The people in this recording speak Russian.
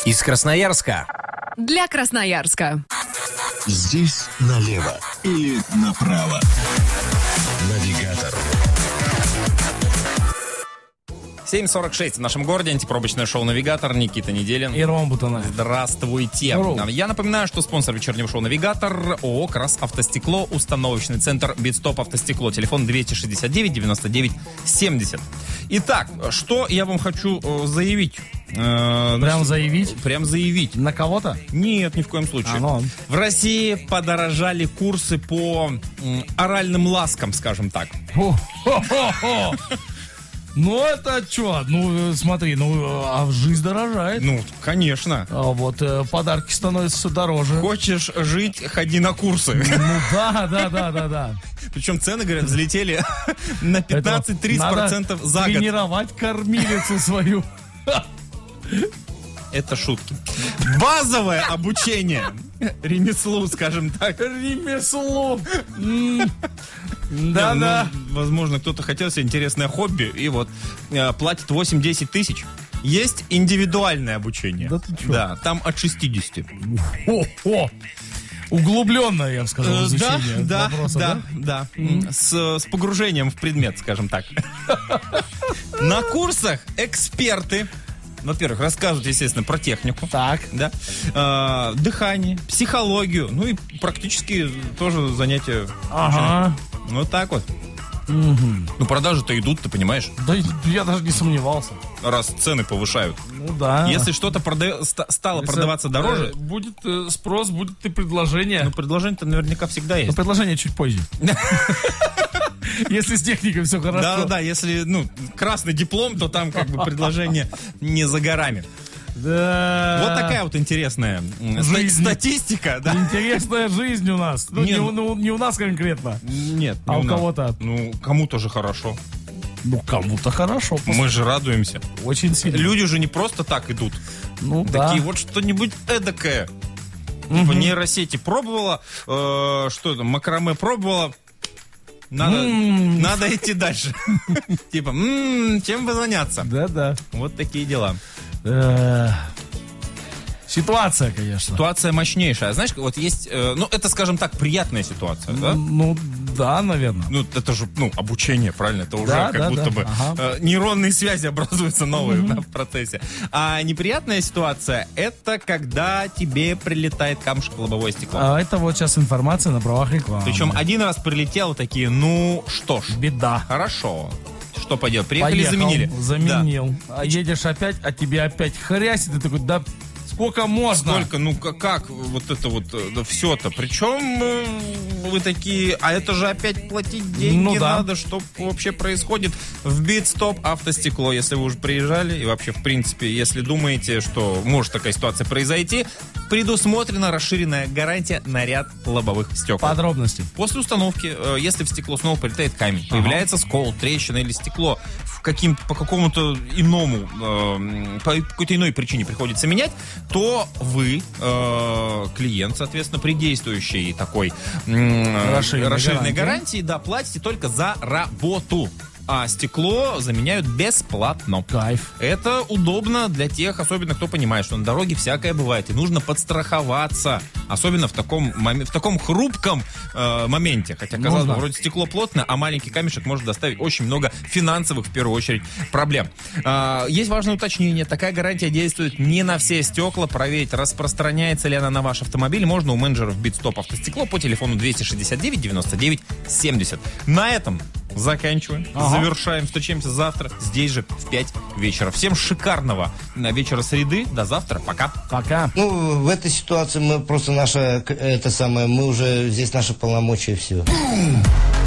Из Красноярска. Для Красноярска. Здесь налево или направо. Навигатор. 7:46 в нашем городе. Антипробочное шоу «Навигатор». Никита Неделин. И Роман Бутунаев. Здравствуйте. Здорово. Я напоминаю, что спонсор вечернего шоу «Навигатор» ООО «Крас Автостекло», установочный центр «Битстоп Автостекло». Телефон 269-99-70. Итак, что я вам хочу заявить? Прям заявить? Прям заявить. На кого-то? Нет, ни в коем случае. В России подорожали курсы по оральным ласкам, скажем так. Ну, это что? Ну, смотри, а жизнь дорожает. Ну, конечно. А вот подарки становятся все дороже. Хочешь жить, ходи на курсы. Ну, да. Причем цены, говорят, взлетели на 15-30% за год. Тренировать кормилицу свою. Это шутки. Базовое обучение ремеслу, скажем так. Ремесло. Да. Да. Возможно, кто-то хотел себе интересное хобби и вот платит 8-10 тысяч. Есть индивидуальное обучение. Да ты чё? Да, там от 60. Углубленное, я бы сказал, изучение вопроса, да. С погружением в предмет, скажем так. На курсах эксперты, во-первых, рассказывают, естественно, про технику. Так. Да. Дыхание, психологию, ну и практически тоже занятия. Ага. Вот так вот. Ну, продажи-то идут, ты понимаешь? Да я даже не сомневался. Раз цены повышают. Ну да. Если что-то стало продаваться дороже... Будет спрос, будет и предложение. Ну, предложение-то наверняка всегда Но есть. предложение чуть позже. Если с техникой все хорошо. Да, если, красный диплом, то там как бы предложение не за горами. Да. Вот такая вот интересная статистика. Да. Интересная жизнь у нас. Ну, не у нас конкретно. Нет, а у кого-то. Ну, кому-то же хорошо. Ну, кому-то хорошо. Мы же радуемся. Очень сильно. Люди же не просто так идут. Ну, такие да. вот что-нибудь эдакое. Типа нейросети пробовала, что это, макраме пробовала. Надо идти дальше. Типа, чем бы заняться? Да. Вот такие дела. Ситуация, конечно. Ситуация мощнейшая. Знаешь, вот есть, это, скажем так, приятная ситуация, да? Ну, да, наверное. Ну, это же, обучение, правильно? Это уже будто бы нейронные связи образуются новые в процессе. А неприятная ситуация, это когда тебе прилетает камушек в лобовое стекло. А это вот сейчас информация на правах рекламы. Причем один раз прилетел, такие, что ж. Беда. Хорошо. Что поделать? Приехали, заменили. Заменил. Да. А едешь опять, а тебе опять хрясит, и такой, да сколько можно? Сколько, как вот это вот все-то? Причем вы такие, а это же опять платить деньги надо, что вообще происходит в Битстоп Автостекло. Если вы уже приезжали и вообще, в принципе, если думаете, что может такая ситуация произойти, предусмотрена расширенная гарантия на ряд лобовых стекол. Подробности. После установки, если в стекло снова прилетает камень, появляется скол, трещина или стекло по какому-то иному, по какой-то иной причине приходится менять, то вы, клиент, соответственно, при действующей такой расширенной гарантии, платите только за работу. А стекло заменяют бесплатно. Кайф. Это удобно для тех, особенно кто понимает, что на дороге всякое бывает, и нужно подстраховаться. Особенно в таком хрупком моменте. Хотя, казалось бы, вроде стекло плотное, а маленький камешек может доставить очень много финансовых, в первую очередь, проблем. Есть важное уточнение. Такая гарантия действует не на все стекла. Проверить, распространяется ли она на ваш автомобиль, можно у менеджеров Битстоп Автостекло по телефону 269-99-70. На этом заканчиваем. Завершаем. Встречаемся завтра здесь же в 5 вечера. Всем шикарного вечера среды. До завтра. Пока. Пока. Ну, в этой ситуации мы просто мы уже здесь наши полномочия и все.